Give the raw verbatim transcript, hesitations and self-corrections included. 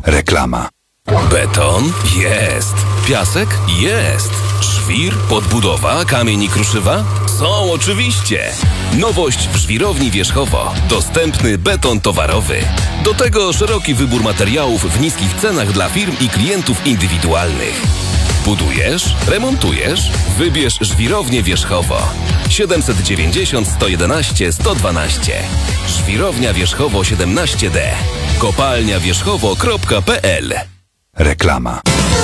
Reklama. Beton? Jest. Piasek? Jest. Żwir? Podbudowa? Kamień i kruszywa? Są oczywiście. Nowość w Żwirowni Wierzchowo. Dostępny beton towarowy. Do tego szeroki wybór materiałów w niskich cenach dla firm i klientów indywidualnych. Budujesz? Remontujesz? Wybierz Żwirownię Wierzchowo. siedemset dziewięćdziesiąt sto jedenaście sto dwanaście. Żwirownia Wierzchowo siedemnaście D. kopalnia wierzchowo kropka p l. Reklama.